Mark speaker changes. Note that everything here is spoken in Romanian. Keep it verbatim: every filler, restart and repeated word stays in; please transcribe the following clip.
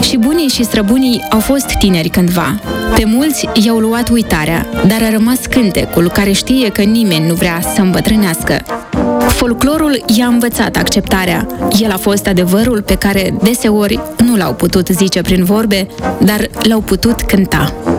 Speaker 1: Și bunii și străbunii au fost tineri cândva. Pe mulți i-au luat uitarea, dar a rămas cântecul care știe că nimeni nu vrea să îmbătrânească. Folclorul i-a învățat acceptarea. El a fost adevărul pe care deseori nu l-au putut zice prin vorbe, dar l-au putut cânta.